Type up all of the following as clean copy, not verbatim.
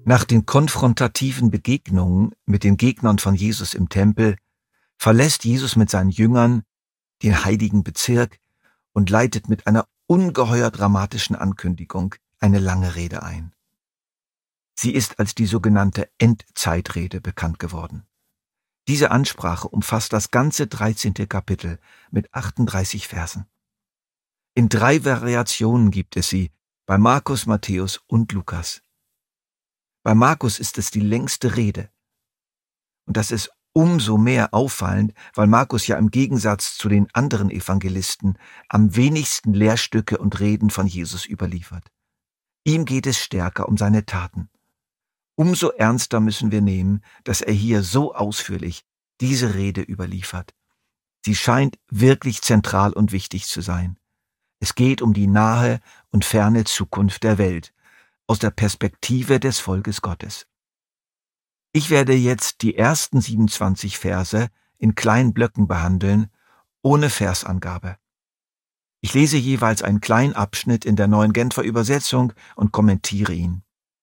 Nach den konfrontativen Begegnungen mit den Gegnern von Jesus im Tempel verlässt Jesus mit seinen Jüngern den heiligen Bezirk und leitet mit einer ungeheuer dramatischen Ankündigung eine lange Rede ein. Sie ist als die sogenannte Endzeitrede bekannt geworden. Diese Ansprache umfasst das ganze 13. Kapitel mit 38 Versen. In 3 Variationen gibt es sie, bei Markus, Matthäus und Lukas. Bei Markus ist es die längste Rede. Und das ist umso mehr auffallend, weil Markus ja im Gegensatz zu den anderen Evangelisten am wenigsten Lehrstücke und Reden von Jesus überliefert. Ihm geht es stärker um seine Taten. Umso ernster müssen wir nehmen, dass er hier so ausführlich diese Rede überliefert. Sie scheint wirklich zentral und wichtig zu sein. Es geht um die nahe und ferne Zukunft der Welt, aus der Perspektive des Volkes Gottes. Ich werde jetzt die ersten 27 Verse in kleinen Blöcken behandeln, ohne Versangabe. Ich lese jeweils einen kleinen Abschnitt in der Neuen Genfer Übersetzung und kommentiere ihn.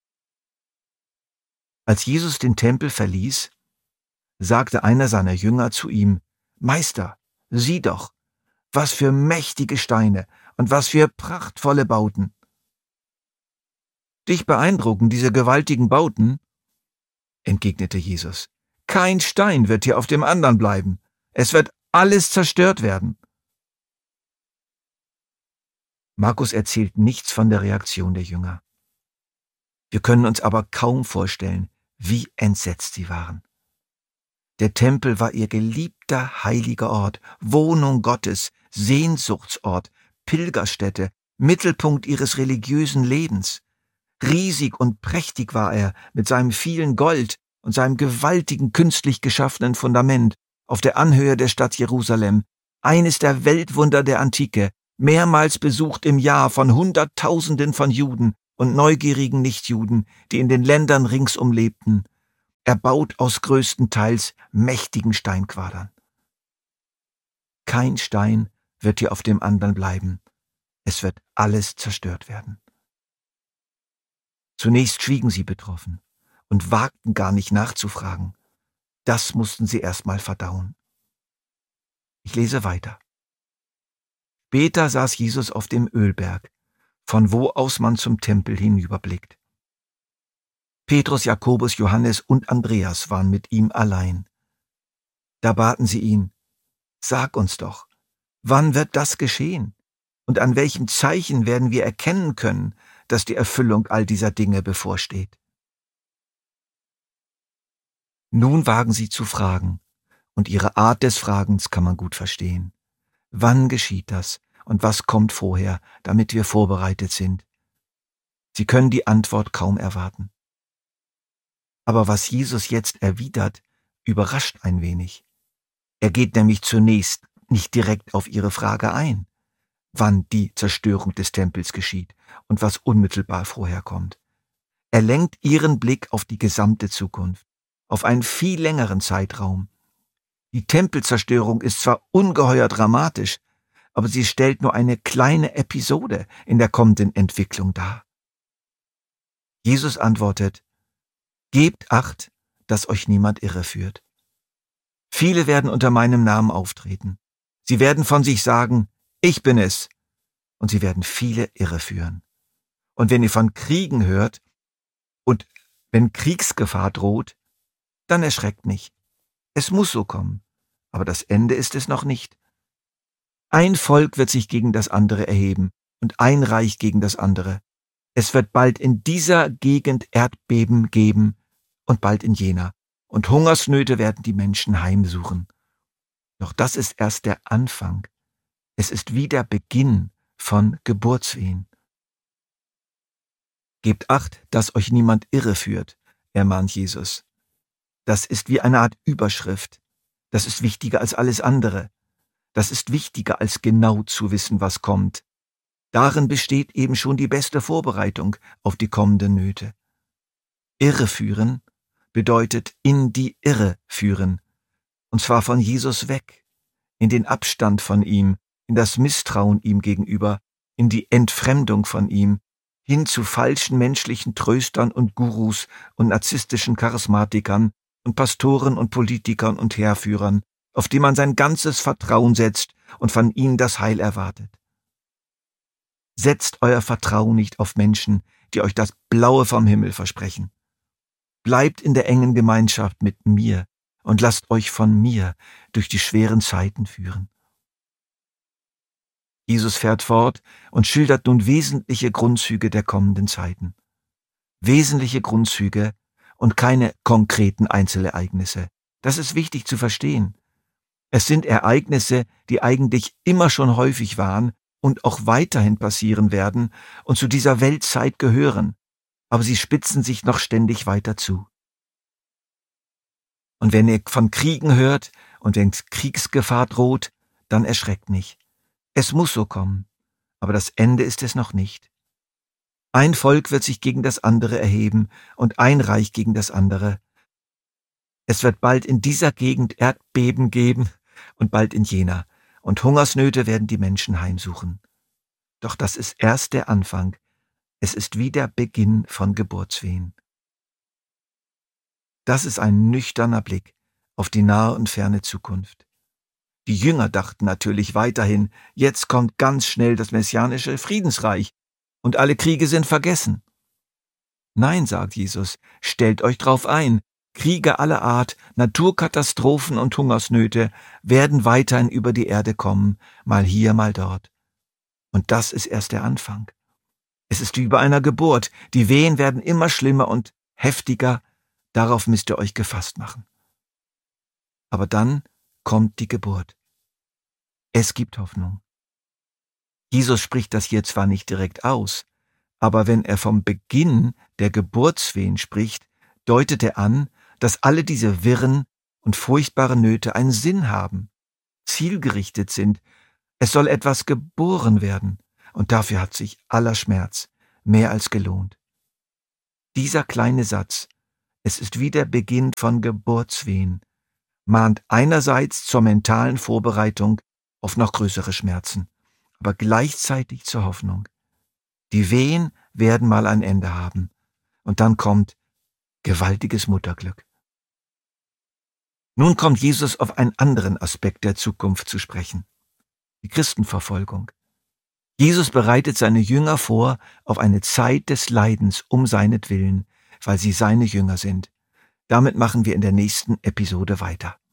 Als Jesus den Tempel verließ, sagte einer seiner Jünger zu ihm: Meister, sieh doch, was für mächtige Steine und was für prachtvolle Bauten. Dich beeindrucken diese gewaltigen Bauten? Entgegnete Jesus. Kein Stein wird hier auf dem anderen bleiben. Es wird alles zerstört werden. Markus erzählt nichts von der Reaktion der Jünger. Wir können uns aber kaum vorstellen, wie entsetzt sie waren. Der Tempel war ihr geliebter heiliger Ort, Wohnung Gottes, Sehnsuchtsort, Pilgerstätte, Mittelpunkt ihres religiösen Lebens. Riesig und prächtig war er mit seinem vielen Gold und seinem gewaltigen künstlich geschaffenen Fundament auf der Anhöhe der Stadt Jerusalem, eines der Weltwunder der Antike, mehrmals besucht im Jahr von Hunderttausenden von Juden und neugierigen Nichtjuden, die in den Ländern ringsum lebten, erbaut aus größtenteils mächtigen Steinquadern. Kein Stein wird hier auf dem anderen bleiben. Es wird alles zerstört werden. Zunächst schwiegen sie betroffen und wagten gar nicht nachzufragen. Das mussten sie erst mal verdauen. Ich lese weiter. Später saß Jesus auf dem Ölberg, von wo aus man zum Tempel hinüberblickt. Petrus, Jakobus, Johannes und Andreas waren mit ihm allein. Da baten sie ihn: Sag uns doch, wann wird das geschehen? Und an welchem Zeichen werden wir erkennen können, dass die Erfüllung all dieser Dinge bevorsteht? Nun wagen sie zu fragen, und ihre Art des Fragens kann man gut verstehen. Wann geschieht das und was kommt vorher, damit wir vorbereitet sind? Sie können die Antwort kaum erwarten. Aber was Jesus jetzt erwidert, überrascht ein wenig. Er geht nämlich zunächst nicht direkt auf ihre Frage ein, wann die Zerstörung des Tempels geschieht und was unmittelbar vorher kommt. Er lenkt ihren Blick auf die gesamte Zukunft, auf einen viel längeren Zeitraum. Die Tempelzerstörung ist zwar ungeheuer dramatisch, aber sie stellt nur eine kleine Episode in der kommenden Entwicklung dar. Jesus antwortet: Gebt Acht, dass euch niemand irreführt. Viele werden unter meinem Namen auftreten. Sie werden von sich sagen: Ich bin es. Und sie werden viele irreführen. Und wenn ihr von Kriegen hört und wenn Kriegsgefahr droht, dann erschreckt nicht. Es muss so kommen, aber das Ende ist es noch nicht. Ein Volk wird sich gegen das andere erheben und ein Reich gegen das andere. Es wird bald in dieser Gegend Erdbeben geben und bald in jener. Und Hungersnöte werden die Menschen heimsuchen. Doch das ist erst der Anfang. Es ist wie der Beginn von Geburtswehen. Gebt Acht, dass euch niemand irreführt, ermahnt Jesus. Das ist wie eine Art Überschrift. Das ist wichtiger als alles andere. Das ist wichtiger als genau zu wissen, was kommt. Darin besteht eben schon die beste Vorbereitung auf die kommenden Nöte. Irreführen bedeutet in die Irre führen, und zwar von Jesus weg, in den Abstand von ihm, in das Misstrauen ihm gegenüber, in die Entfremdung von ihm, hin zu falschen menschlichen Tröstern und Gurus und narzisstischen Charismatikern und Pastoren und Politikern und Heerführern, auf die man sein ganzes Vertrauen setzt und von ihnen das Heil erwartet. Setzt euer Vertrauen nicht auf Menschen, die euch das Blaue vom Himmel versprechen. Bleibt in der engen Gemeinschaft mit mir und lasst euch von mir durch die schweren Zeiten führen. Jesus fährt fort und schildert nun wesentliche Grundzüge der kommenden Zeiten. Wesentliche Grundzüge und keine konkreten Einzelereignisse. Das ist wichtig zu verstehen. Es sind Ereignisse, die eigentlich immer schon häufig waren und auch weiterhin passieren werden und zu dieser Weltzeit gehören, aber sie spitzen sich noch ständig weiter zu. Und wenn ihr von Kriegen hört und wenn Kriegsgefahr droht, dann erschreckt nicht. Es muss so kommen, aber das Ende ist es noch nicht. Ein Volk wird sich gegen das andere erheben und ein Reich gegen das andere. Es wird bald in dieser Gegend Erdbeben geben und bald in jener, und Hungersnöte werden die Menschen heimsuchen. Doch das ist erst der Anfang. Es ist wie der Beginn von Geburtswehen. Das ist ein nüchterner Blick auf die nahe und ferne Zukunft. Die Jünger dachten natürlich weiterhin, jetzt kommt ganz schnell das messianische Friedensreich und alle Kriege sind vergessen. Nein, sagt Jesus, stellt euch drauf ein. Kriege aller Art, Naturkatastrophen und Hungersnöte werden weiterhin über die Erde kommen, mal hier, mal dort. Und das ist erst der Anfang. Es ist wie bei einer Geburt. Die Wehen werden immer schlimmer und heftiger. Darauf müsst ihr euch gefasst machen. Aber dann kommt die Geburt. Es gibt Hoffnung. Jesus spricht das hier zwar nicht direkt aus, aber wenn er vom Beginn der Geburtswehen spricht, deutet er an, dass alle diese wirren und furchtbaren Nöte einen Sinn haben, zielgerichtet sind. Es soll etwas geboren werden, und dafür hat sich aller Schmerz mehr als gelohnt. Dieser kleine Satz, es ist wie der Beginn von Geburtswehen, mahnt einerseits zur mentalen Vorbereitung auf noch größere Schmerzen, aber gleichzeitig zur Hoffnung. Die Wehen werden mal ein Ende haben, und dann kommt gewaltiges Mutterglück. Nun kommt Jesus auf einen anderen Aspekt der Zukunft zu sprechen, die Christenverfolgung. Jesus bereitet seine Jünger vor auf eine Zeit des Leidens um seinetwillen, weil sie seine Jünger sind. Damit machen wir in der nächsten Episode weiter.